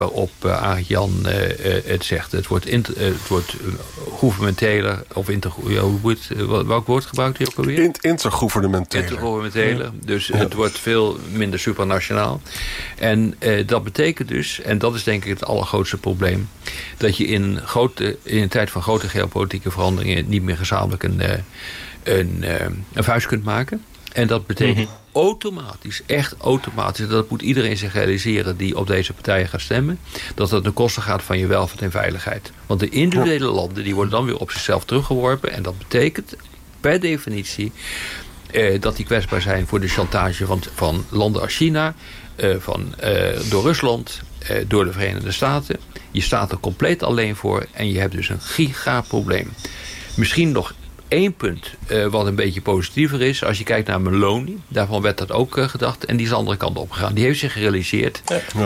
waarop Arjan het zegt. Het wordt gouvernementeler, of welk woord gebruikt hij ook alweer? Intergouvernementeler. Intergouvernementele. Dus het wordt veel minder supranationaal. En dat betekent dus, en dat is denk ik het allergrootste probleem, dat je in een tijd van grote geopolitieke veranderingen niet meer gezamenlijk een vuist kunt maken. En dat betekent automatisch, echt automatisch, dat moet iedereen zich realiseren die op deze partijen gaat stemmen, dat het ten koste gaat van je welvaart en veiligheid. Want de individuele landen die worden dan weer op zichzelf teruggeworpen. En dat betekent per definitie dat die kwetsbaar zijn voor de chantage van landen als China, door Rusland, door de Verenigde Staten. Je staat er compleet alleen voor en je hebt dus een gigaprobleem. Misschien nog 1 punt wat een beetje positiever is. Als je kijkt naar Meloni, daarvan werd dat ook gedacht. En die is de andere kant op gegaan. Die heeft zich gerealiseerd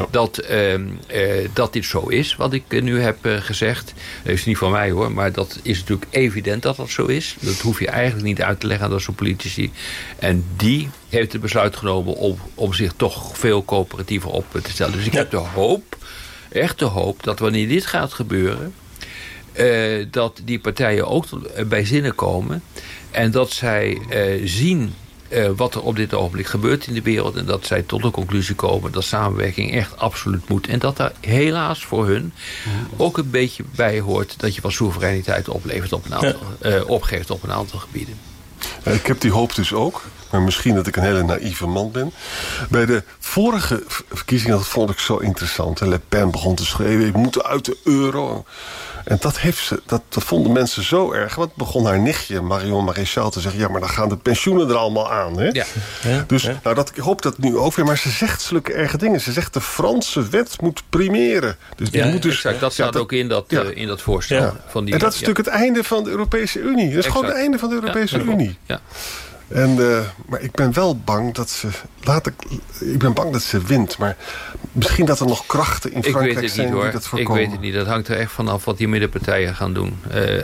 dat dit zo is, wat ik nu heb gezegd. Dat is niet van mij hoor, maar dat is natuurlijk evident dat dat zo is. Dat hoef je eigenlijk niet uit te leggen aan dat soort politici. En die heeft het besluit genomen om zich toch veel coöperatiever op te stellen. Dus ik heb de hoop, echt de hoop, dat wanneer dit gaat gebeuren, dat die partijen ook bij zinnen komen. En dat zij zien wat er op dit ogenblik gebeurt in de wereld. En dat zij tot de conclusie komen dat samenwerking echt absoluut moet. En dat daar helaas voor hun ook een beetje bij hoort dat je wat soevereiniteit opgeeft op een aantal gebieden. Ik heb die hoop dus ook. Maar misschien dat ik een hele naïeve man ben. Bij de vorige verkiezingen, dat vond ik zo interessant. Le Pen begon te schreeuwen, we moeten uit de euro. En dat vonden mensen zo erg. Want begon haar nichtje Marion Maréchal te zeggen, ja, maar dan gaan de pensioenen er allemaal aan. Hè? Ja. Dus ik hoop dat nu ook weer. Maar ze zegt zulke erge dingen. Ze zegt de Franse wet moet primeren. Dus die moet dus, exact. Dat staat ook in dat voorstel. Ja. Van die, en dat is natuurlijk het einde van de Europese Unie. Dat is gewoon het einde van de Europese Unie. Ja. Maar ik ben wel bang dat ze... Ik ben bang dat ze wint. Maar misschien dat er nog krachten in Frankrijk zijn die dat voorkomen. Ik weet het niet. Dat hangt er echt vanaf wat die middenpartijen gaan doen.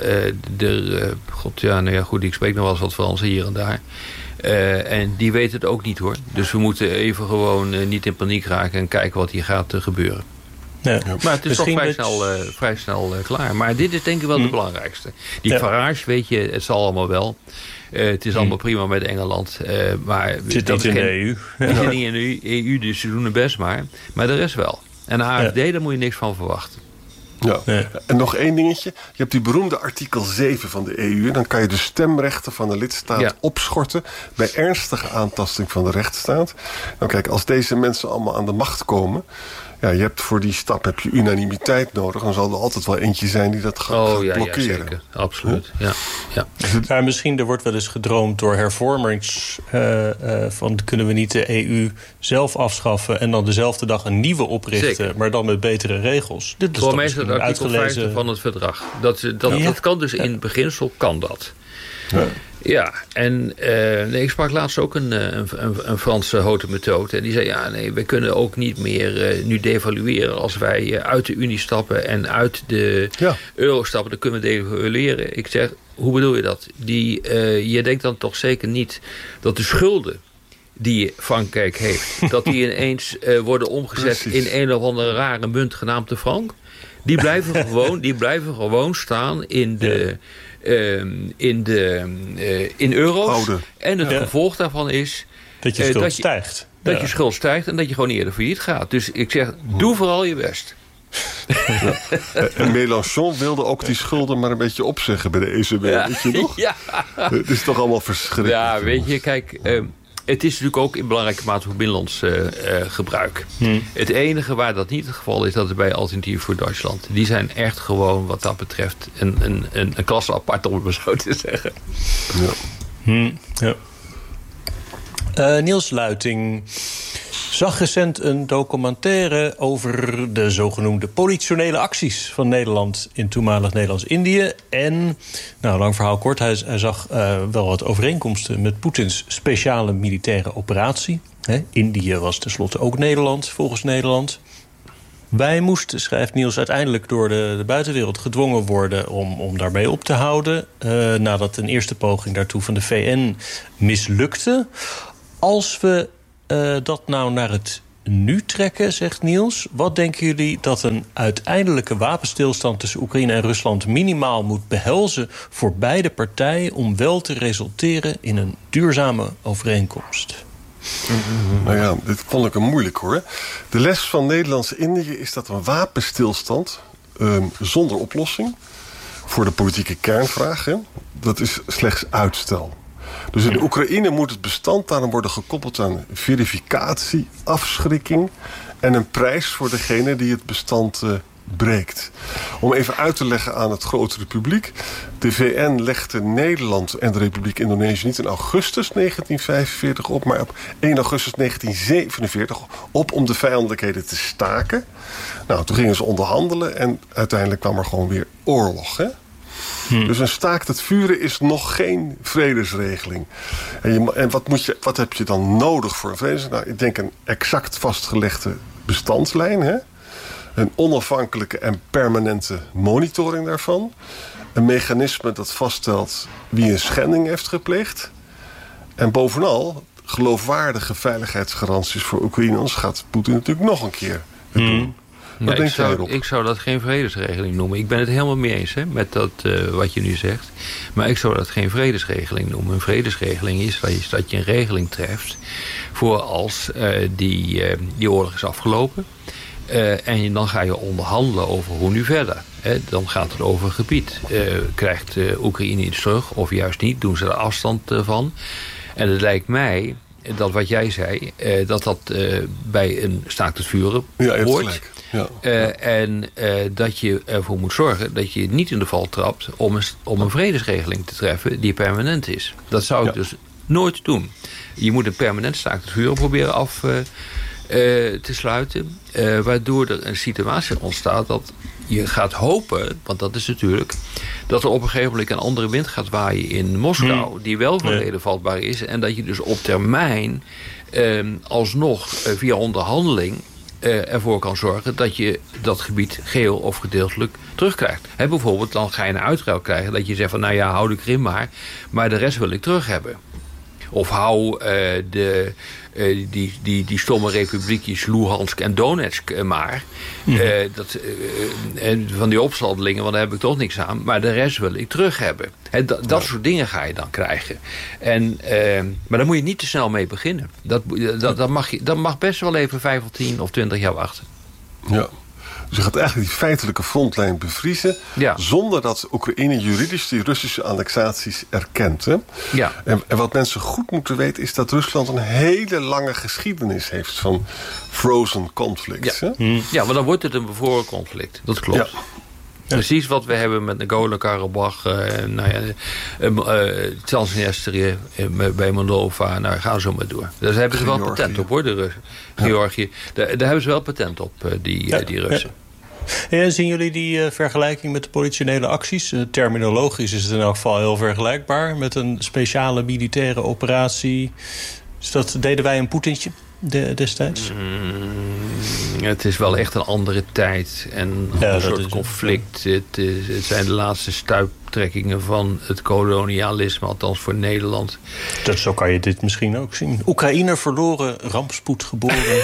Ik spreek nog wel eens wat Frans hier en daar. En die weten het ook niet hoor. Dus we moeten even gewoon niet in paniek raken en kijken wat hier gaat gebeuren. Ja. Maar het is toch vrij snel klaar. Maar dit is denk ik wel de belangrijkste. Die Farage, weet je, het zal allemaal wel. Het is allemaal prima met Engeland. Maar zit niet in de EU. Het zit niet in de EU, dus ze doen het best maar. Maar de rest wel. En de AFD, daar moet je niks van verwachten. Ja. En nog 1 dingetje. Je hebt die beroemde artikel 7 van de EU. Dan kan je de stemrechten van de lidstaat opschorten bij ernstige aantasting van de rechtsstaat. Nou kijk, als deze mensen allemaal aan de macht komen, je hebt voor die stap heb je unanimiteit nodig. Dan zal er altijd wel eentje zijn die dat gaat blokkeren. Ja, zeker. Absoluut. Ja. Maar misschien er wordt wel eens gedroomd door hervormers van kunnen we niet de EU zelf afschaffen en dan dezelfde dag een nieuwe oprichten, zeker, maar dan met betere regels. Dit is voor mij is het artikel 50 van het verdrag. Dat kan dus in beginsel kan dat. Ja, en ik sprak laatst ook een Franse haute methode. En die zei, we kunnen ook niet meer nu devalueren als wij uit de Unie stappen en uit de euro stappen. Dan kunnen we devalueren. Ik zeg, hoe bedoel je dat? Je denkt dan toch zeker niet dat de schulden die Frankrijk heeft, dat die ineens worden omgezet in een of andere rare munt genaamd de franc? Die blijven gewoon staan in de... in euro's. Houden. En het gevolg daarvan is dat je schuld stijgt. Dat je schuld stijgt en dat je gewoon eerder failliet gaat. Dus ik zeg, doe vooral je best. En Mélenchon wilde ook die schulden maar een beetje opzeggen bij de ECB. Weet je nog? Ja. Het is toch allemaal verschrikkelijk. Ja, weet je, kijk, het is natuurlijk ook in belangrijke mate voor binnenlands gebruik. Het enige waar dat niet het geval is, dat is bij Alternatief voor Duitsland. Die zijn echt gewoon wat dat betreft een klasse apart, om het maar zo te zeggen. Niels Luiting zag recent een documentaire over de zogenoemde politionele acties van Nederland in toenmalig Nederlands-Indië. En, lang verhaal kort, hij zag wel wat overeenkomsten met Poetins speciale militaire operatie. Indië was tenslotte ook Nederland, volgens Nederland. Wij moesten, schrijft Niels, uiteindelijk door de buitenwereld gedwongen worden om daarmee op te houden. Nadat een eerste poging daartoe van de VN mislukte. Als we dat nou naar het nu trekken, zegt Niels. Wat denken jullie dat een uiteindelijke wapenstilstand tussen Oekraïne en Rusland minimaal moet behelzen voor beide partijen om wel te resulteren in een duurzame overeenkomst? Nou ja, dit vond ik een moeilijk hoor. De les van Nederlands-Indië is dat een wapenstilstand zonder oplossing voor de politieke kernvraag, dat is slechts uitstel. Dus in de Oekraïne moet het bestand daarom worden gekoppeld aan verificatie, afschrikking en een prijs voor degene die het bestand breekt. Om even uit te leggen aan het grotere publiek. De VN legde Nederland en de Republiek Indonesië niet in augustus 1945 op, maar op 1 augustus 1947 op om de vijandelijkheden te staken. Nou, toen gingen ze onderhandelen en uiteindelijk kwam er gewoon weer oorlog, hè? Dus een staakt het vuren is nog geen vredesregeling. En wat heb je dan nodig voor een vredesregeling? Nou, ik denk een exact vastgelegde bestandslijn, hè? Een onafhankelijke en permanente monitoring daarvan. Een mechanisme dat vaststelt wie een schending heeft gepleegd. En bovenal geloofwaardige veiligheidsgaranties voor Oekraïne. Anders gaat Poetin natuurlijk nog een keer het doen. Ik zou dat geen vredesregeling noemen. Ik ben het helemaal mee eens met dat, wat je nu zegt. Maar ik zou dat geen vredesregeling noemen. Een vredesregeling is dat je een regeling treft voor als die oorlog is afgelopen. En dan ga je onderhandelen over hoe nu verder. Dan gaat het over gebied. Krijgt Oekraïne iets terug of juist niet? Doen ze er afstand van? En het lijkt mij dat wat jij zei, dat bij een staakt het vuren hoort. Ja. En dat je ervoor moet zorgen dat je niet in de val trapt om een vredesregeling te treffen die permanent is. Dat zou ik dus nooit doen. Je moet een permanent staakt het vuren proberen af te sluiten. Waardoor er een situatie ontstaat dat je gaat hopen, want dat is natuurlijk, dat er op een gegeven moment een andere wind gaat waaien in Moskou, die wel van reden vatbaar is. En dat je dus op termijn alsnog via onderhandeling ervoor kan zorgen dat je dat gebied geheel of gedeeltelijk terugkrijgt. Bijvoorbeeld dan ga je een uitruil krijgen dat je zegt van nou ja, hou de Krim maar de rest wil ik terug hebben. Of hou die stomme republiekjes Luhansk en Donetsk maar. Van die opstandelingen, want daar heb ik toch niks aan. Maar de rest wil ik terug hebben. Dat soort dingen ga je dan krijgen. Maar daar moet je niet te snel mee beginnen. Dat mag best wel even 5 of 10 of 20 jaar wachten. Ja. Dus je gaat eigenlijk die feitelijke frontlijn bevriezen, zonder dat Oekraïne juridisch die Russische annexaties erkent. Hè? Ja. En wat mensen goed moeten weten is dat Rusland een hele lange geschiedenis heeft van frozen conflicts. Ja, hè? Ja, maar dan wordt het een bevroren conflict. Dat klopt. Ja. Precies wat we hebben met Nagorno-Karabakh, Transnistrië, bij Moldova. Nou, gaan zo maar door. Daar hebben ze wel patent op, hoor, de Russen. Georgië. Daar hebben ze wel patent op, die Russen. En zien jullie die vergelijking met de politionele acties? Terminologisch is het in elk geval heel vergelijkbaar met een speciale militaire operatie. Dus dat deden wij een Poetintje destijds? Het is wel echt een andere tijd en een soort conflict. Het zijn de laatste stuiptrekkingen van het kolonialisme, althans voor Nederland. Zo kan je dit misschien ook zien. Oekraïner verloren, rampspoed geboren.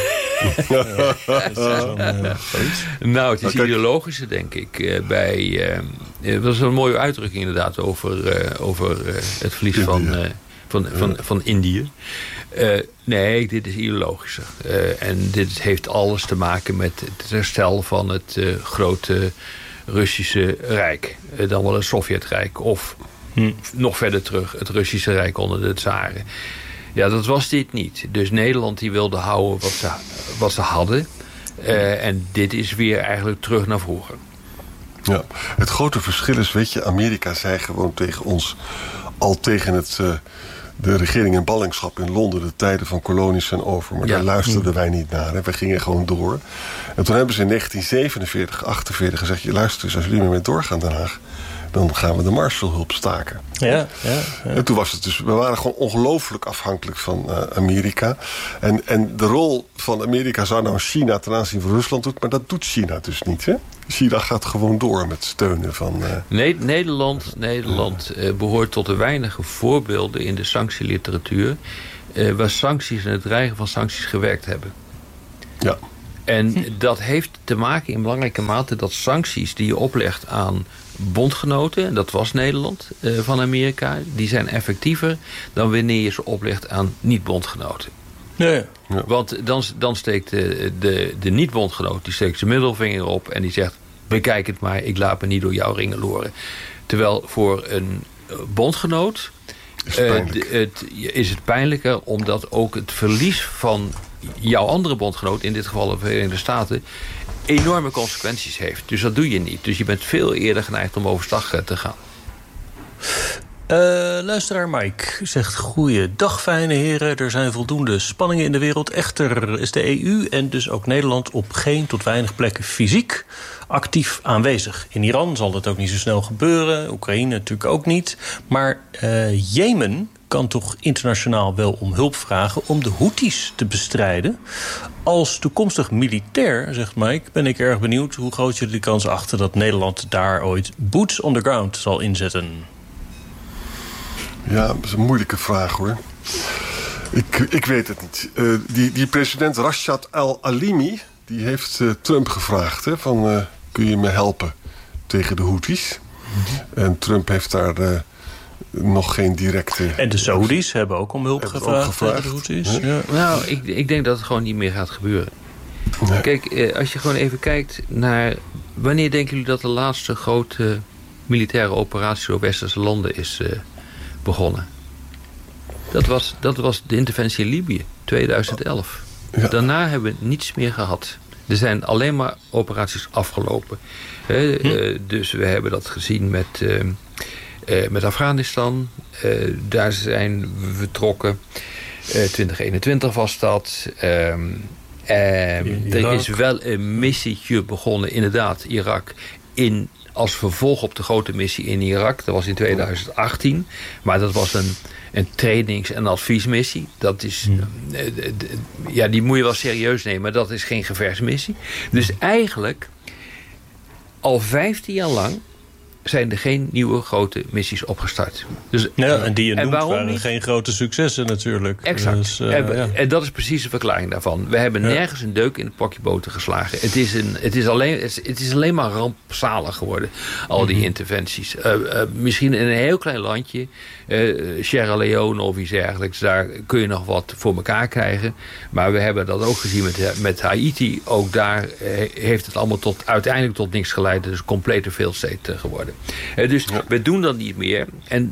Nou, het is ideologische, denk ik. Dat was een mooie uitdrukking inderdaad over het verlies van Indië. Nee, dit is ideologischer. En dit heeft alles te maken met het herstel van het grote Russische Rijk. Dan wel het Sovjetrijk. Of nog verder terug, het Russische Rijk onder de tsaren. Ja, dat was dit niet. Dus Nederland die wilde houden wat ze hadden. En dit is weer eigenlijk terug naar vroeger. Ja, het grote verschil is, weet je, Amerika zei gewoon tegen ons, al tegen de regering in ballingschap in Londen, de tijden van kolonies zijn over. Maar daar luisterden wij niet naar. Hè. We gingen gewoon door. En toen hebben ze in 1947, 48 gezegd, je luistert eens, als jullie meer doorgaan Den Haag, dan gaan we de Marshallhulp staken. Ja. En toen was het dus, we waren gewoon ongelooflijk afhankelijk van Amerika. En de rol van Amerika zou nou China ten aanzien van Rusland doen, maar dat doet China dus niet, hè? China gaat gewoon door met steunen van... Nederland behoort tot de weinige voorbeelden in de sanctieliteratuur waar sancties en het dreigen van sancties gewerkt hebben. Ja. En dat heeft te maken in belangrijke mate dat sancties die je oplegt aan bondgenoten, en dat was Nederland van Amerika, die zijn effectiever dan wanneer je ze oplegt aan niet-bondgenoten. Ja. Want dan steekt de niet-bondgenoot, die steekt zijn middelvinger op en die zegt, bekijk het maar, ik laat me niet door jouw ringen loren. Terwijl voor een bondgenoot is het pijnlijker, omdat ook het verlies van jouw andere bondgenoot, in dit geval de Verenigde Staten, enorme consequenties heeft. Dus dat doe je niet. Dus je bent veel eerder geneigd om overstag te gaan. Luisteraar Mike zegt: goeiedag, fijne heren. Er zijn voldoende spanningen in de wereld. Echter is de EU en dus ook Nederland op geen tot weinig plekken fysiek actief aanwezig. In Iran zal dat ook niet zo snel gebeuren. Oekraïne natuurlijk ook niet. Maar Jemen kan toch internationaal wel om hulp vragen om de Houthis te bestrijden. Als toekomstig militair, zegt Mike, ben ik erg benieuwd hoe groot jullie de kans achter dat Nederland daar ooit boots on the ground zal inzetten. Ja, dat is een moeilijke vraag, hoor. Ik weet het niet. Die president Rashad al-Alimi, die heeft Trump gevraagd, hè, van kun je me helpen tegen de Houthis? En Trump heeft daar nog geen directe... En de Saoedi's hebben ook om hulp gevraagd tegen de Houthis. Ja. Nou, ik denk dat het gewoon niet meer gaat gebeuren. Nee. Kijk, als je gewoon even kijkt naar... Wanneer denken jullie dat de laatste grote militaire operatie door westerse landen is begonnen? Dat was de interventie in Libië, 2011. Ja. Daarna hebben we niets meer gehad. Er zijn alleen maar operaties afgelopen. Dus we hebben dat gezien met Afghanistan. Daar zijn we vertrokken. 2021 was dat. Er is wel een missietje begonnen, inderdaad, Irak, als vervolg op de grote missie in Irak. Dat was in 2018. Maar dat was een trainings- en adviesmissie. Dat is, die moet je wel serieus nemen, maar dat is geen gevechtsmissie. Dus eigenlijk, al 15 jaar lang zijn er geen nieuwe grote missies opgestart. Dus, en die je noemt waren geen grote successen natuurlijk. Exact. Dus, en dat is precies de verklaring daarvan. We hebben nergens een deuk in het pakje boter geslagen. Het is alleen maar rampzalig geworden, al die interventies. Misschien in een heel klein landje, Sierra Leone of iets dergelijks, daar kun je nog wat voor elkaar krijgen. Maar we hebben dat ook gezien met Haiti. Ook daar heeft het allemaal uiteindelijk tot niks geleid. Het is een complete failed state geworden. Dus we doen dat niet meer. En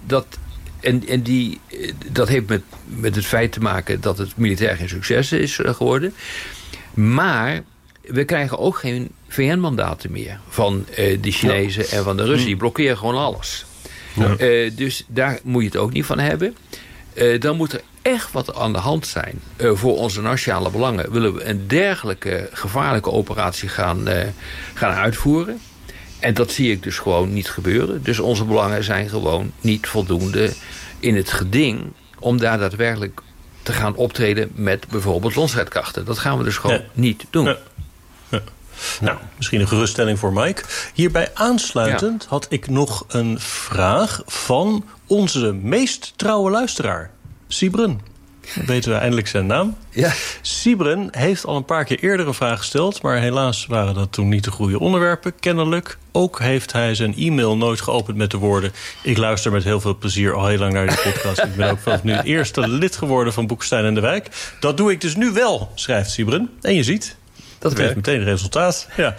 dat heeft met het feit te maken dat het militair geen succes is geworden. Maar we krijgen ook geen VN-mandaten meer van de Chinezen en van de Russen. Die blokkeren gewoon alles. Ja. Dus daar moet je het ook niet van hebben. Dan moet er echt wat aan de hand zijn voor onze nationale belangen. Willen we een dergelijke gevaarlijke operatie gaan uitvoeren? En dat zie ik dus gewoon niet gebeuren. Dus onze belangen zijn gewoon niet voldoende in het geding om daar daadwerkelijk te gaan optreden met bijvoorbeeld landstrijdkrachten. Dat gaan we dus gewoon niet doen. Ja. Nou, misschien een geruststelling voor Mike. Hierbij aansluitend had ik nog een vraag van onze meest trouwe luisteraar, Sibren. Dan weten we eindelijk zijn naam. Ja. Sibren heeft al een paar keer eerder een vraag gesteld, maar helaas waren dat toen niet de goede onderwerpen, kennelijk. Ook heeft hij zijn e-mail nooit geopend met de woorden: ik luister met heel veel plezier al heel lang naar die podcast. Ik ben ook vanaf nu het eerste lid geworden van Boekestein en de Wijk. Dat doe ik dus nu wel, schrijft Sibren. En je ziet, dat heeft meteen resultaat. Ja.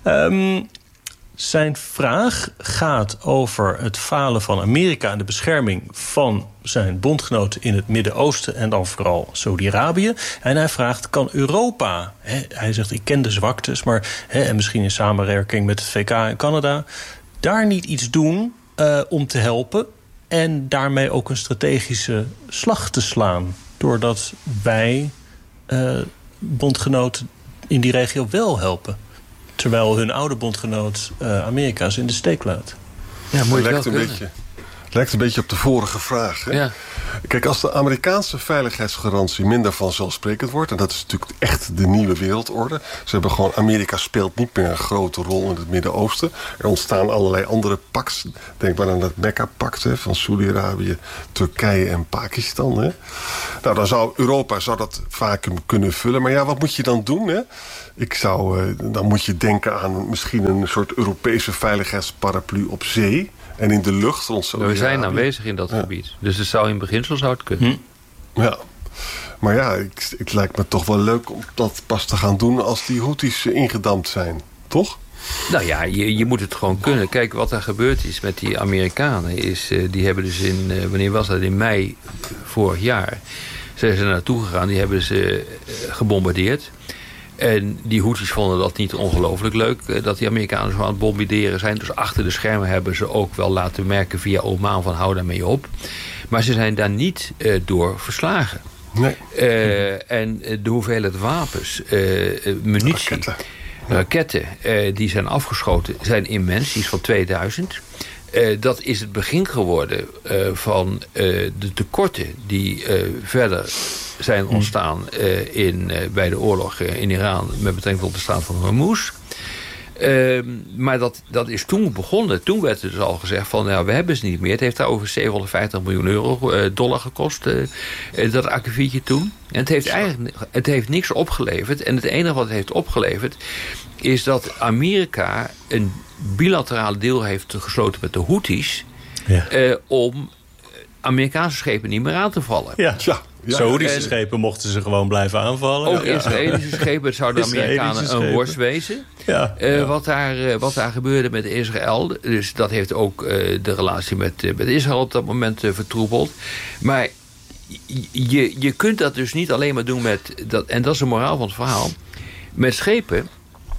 Zijn vraag gaat over het falen van Amerika en de bescherming van zijn bondgenoten in het Midden-Oosten en dan vooral Saudi-Arabië. En hij vraagt, kan Europa, hij zegt ik ken de zwaktes, maar en misschien in samenwerking met het VK en Canada, daar niet iets doen om te helpen en daarmee ook een strategische slag te slaan, doordat wij bondgenoten in die regio wel helpen, terwijl hun oude bondgenoot Amerika ze in de steek laat. Ja, moet je lijkt een beetje Het lijkt een beetje op de vorige vraag. Hè? Ja. Kijk, als de Amerikaanse veiligheidsgarantie minder vanzelfsprekend wordt... en dat is natuurlijk echt de nieuwe wereldorde. Ze hebben gewoon, Amerika speelt niet meer een grote rol in het Midden-Oosten. Er ontstaan allerlei andere pacts. Denk maar aan het Mekka-pact van Saudi-Arabië, Turkije en Pakistan. Hè? Nou, dan zou Europa dat vacuüm kunnen vullen. Maar ja, wat moet je dan doen? Hè? Dan moet je denken aan misschien een soort Europese veiligheidsparaplu op zee... en in de lucht. We zijn aanwezig in dat gebied. Dus in beginsel zou het kunnen. Ja. Maar ja, het lijkt me toch wel leuk om dat pas te gaan doen... als die Houthis ingedampt zijn. Toch? Nou ja, je moet het gewoon kunnen. Kijk, wat er gebeurd is met die Amerikanen... is die hebben dus wanneer was dat? In mei vorig jaar... zijn ze naartoe gegaan. Die hebben ze gebombardeerd... En die Houthis vonden dat niet ongelooflijk leuk... dat die Amerikanen zo aan het bombarderen zijn. Dus achter de schermen hebben ze ook wel laten merken... via Oman van hou daarmee op. Maar ze zijn daar niet door verslagen. Nee. En de hoeveelheid wapens, munitie... raketten die zijn afgeschoten zijn immens. Die is van 2000. Dat is het begin geworden van de tekorten... die verder zijn ontstaan bij de oorlog in Iran... met betrekking tot de straat van Hormuz. Maar dat is toen begonnen. Toen werd er dus al gezegd van... Nou, we hebben ze niet meer. Het heeft daar over 750 miljoen dollar gekost. Dat akkefietje toen. En het heeft niks opgeleverd. En het enige wat het heeft opgeleverd... is dat Amerika een bilaterale deal heeft gesloten met de Houthis... om Amerikaanse schepen niet meer aan te vallen. Ja. Saoedische schepen mochten ze gewoon blijven aanvallen. Ook Israëlische schepen. Het zou de Amerikanen een worst wezen. Wat daar gebeurde met Israël. Dus dat heeft ook de relatie met Israël op dat moment vertroebeld. Maar je kunt dat dus niet alleen maar doen met... en dat is de moraal van het verhaal. Met schepen...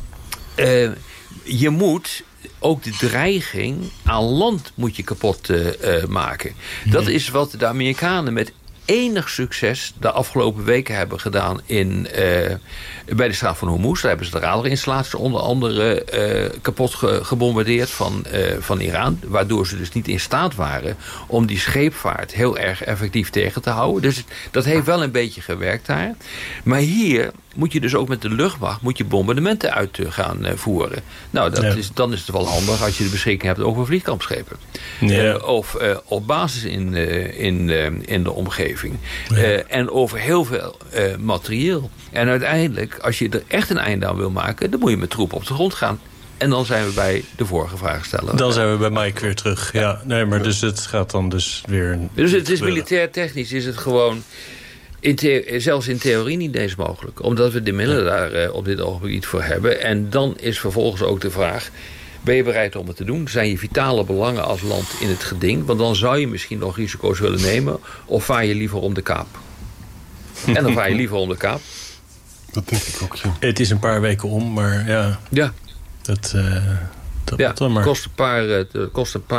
je moet... ook de dreiging aan land moet je kapot maken. Dat is wat de Amerikanen met enig succes de afgelopen weken hebben gedaan bij de straat van Hormuz. Daar hebben ze de radarinstallaties onder andere kapot gebombardeerd van Iran. Waardoor ze dus niet in staat waren om die scheepvaart heel erg effectief tegen te houden. Dus dat heeft wel een beetje gewerkt daar. Maar hier moet je dus ook met de luchtmacht bombardementen uit gaan voeren. Nou, dan is het wel handig als je de beschikking hebt over vliegkampschepen. Ja. Of op basis in de omgeving. Ja. En over heel veel materieel. En uiteindelijk, als je er echt een einde aan wil maken... dan moet je met troepen op de grond gaan. En dan zijn we bij de vorige vraagsteller. Dan zijn we bij Mike weer terug. Ja. Nee, maar dus het gaat dan dus weer... Dus het is militair technisch is het gewoon... zelfs in theorie niet eens mogelijk. Omdat we de middelen daar op dit ogenblik niet voor hebben. En dan is vervolgens ook de vraag... ben je bereid om het te doen? Zijn je vitale belangen als land in het geding? Want dan zou je misschien nog risico's willen nemen. Of vaar je liever om de kaap? En dan vaar je liever om de kaap. Dat denk ik ook, ja. Het is een paar weken om, maar ja. Ja. Dat dan maar. Het kost een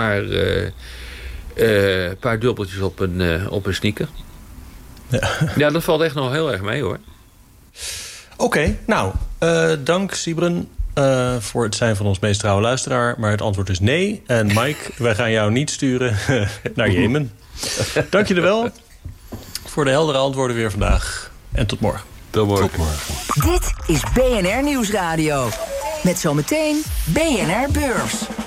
paar dubbeltjes op een sneaker. Ja, dat valt echt nog heel erg mee, hoor. Oké, nou, dank Sybren voor het zijn van ons meest trouwe luisteraar. Maar het antwoord is nee. En Mike, wij gaan jou niet sturen naar Jemen. Dank je wel voor de heldere antwoorden weer vandaag. En tot morgen. Tot morgen. Dit is BNR Nieuwsradio. Met zometeen BNR Beurs.